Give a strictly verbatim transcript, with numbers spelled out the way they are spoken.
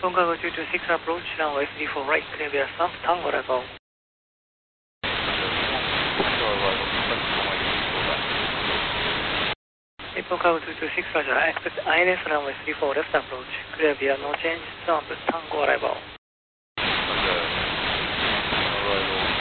Nippon Cargo two two six approach, runway three four right, clear via south, Tango arrival. Nippon Cargo two two six, Roger, expect I N S runway three four left approach, clear via no change, south, Tango arrival.